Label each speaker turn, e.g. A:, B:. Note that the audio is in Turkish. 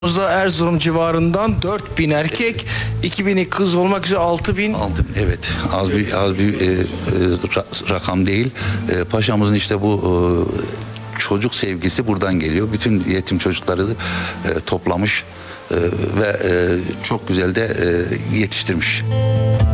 A: Erzurum civarından 4000 erkek, 2000'i kız olmak üzere 6000.
B: Aldım, evet. Az bir rakam değil. Paşamızın işte bu çocuk sevgisi buradan geliyor. Bütün yetim çocukları toplamış ve çok güzel de yetiştirmiş.